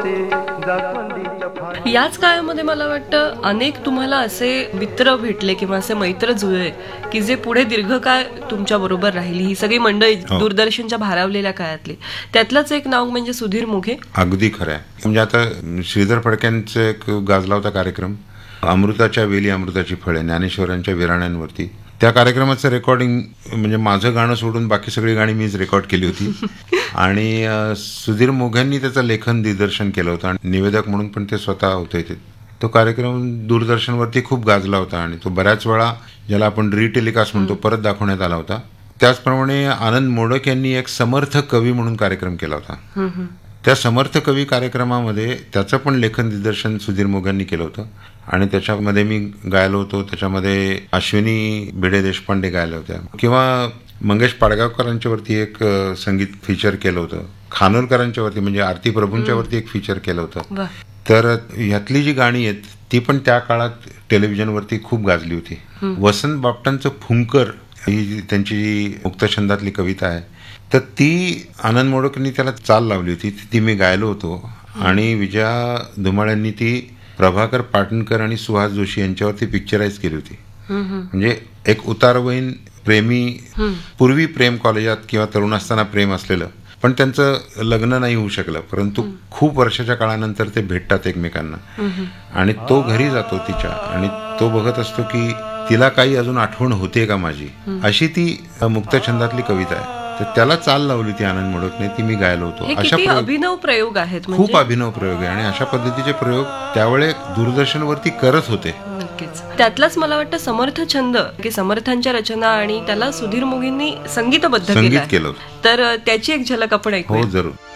याच काळामध्ये मला वाटतं अनेक तुम्हाला असे मित्र भेटले किंवा असे मैत्र जुळले की जे पुढे दीर्घकाळ तुमच्या बरोबर राहिली. ही सगळी मंडळी दूरदर्शनच्या भारावलेल्या काळातली. त्यातलंच एक नाव म्हणजे सुधीर मोघे. अगदी खरं आहे. म्हणजे आता श्रीधर फडक्यांचा एक गाजला होता कार्यक्रम, अमृताच्या वेली अमृताची फळे, ज्ञानेश्वरांच्या विराण्यांवरती. त्या कार्यक्रमाचं रेकॉर्डिंग म्हणजे माझं गाणं सोडून बाकी सगळी गाणी मीच रेकॉर्ड केली होती. आणि सुधीर मोघ्यांनी त्याचं लेखन दिग्दर्शन केलं होतं आणि निवेदक म्हणून पण ते स्वतः होते. तो कार्यक्रम दूरदर्शनवरती खूप गाजला होता आणि तो बऱ्याच वेळा, ज्याला आपण रिटेलिकास्ट म्हणतो, परत दाखवण्यात आला होता. त्याचप्रमाणे आनंद मोडक यांनी एक समर्थ कवी म्हणून कार्यक्रम केला होता. त्या समर्थ कवी कार्यक्रमामध्ये त्याचं पण लेखन दिग्दर्शन सुधीर मोघ्यांनी केलं होतं आणि त्याच्यामध्ये मी गायलो होतो. त्याच्यामध्ये अश्विनी भिडे देशपांडे गायल्या होत्या किंवा मंगेश पाडगावकरांच्यावरती एक संगीत फीचर केलं होतं. खानोलकरांच्यावरती म्हणजे आरती प्रभूंच्यावरती एक फीचर केलं होतं. तर ह्यातली जी गाणी आहेत ती पण त्या काळात टेलिव्हिजनवरती खूप गाजली होती. वसंत बापटांचं फुंकर ही त्यांची जी मुक्तछंदातली कविता आहे, तर ती आनंद मोडकनी त्याला चाल लावली होती. ती मी गायलो होतो आणि विजया धुमाळ्यांनी ती प्रभाकर पाटणकर आणि सुहास जोशी यांच्यावरती पिक्चराईज केली होती. म्हणजे एक उतारवयीन प्रेमी, पूर्वी प्रेम कॉलेजात किंवा तरुण असताना प्रेम असलेलं, पण त्यांचं लग्न नाही होऊ शकलं, परंतु खूप वर्षाच्या काळानंतर ते भेटतात एकमेकांना आणि तो घरी जातो तिच्या आणि तो बघत असतो की तिला काही अजून आठवण होते का माझी, अशी ती मुक्तछंदातली कविता आहे. तर त्याला चाल लावली ती आनंद मोडकने, ती मी गायलो होतो. अशा अभिनव प्रयोग आहेत, खूप अभिनव प्रयोग आहे आणि अशा पद्धतीचे प्रयोग त्यावेळे दूरदर्शनवरती करत होते. नक्कीच. त्यातलाच मला वाटतं समर्थ छंद की समर्थांच्या रचना आणि त्याला सुधीर मोघेंनी संगीतबद्ध केलं. तर त्याची एक झलक आपण ऐकू. हो, जरूर.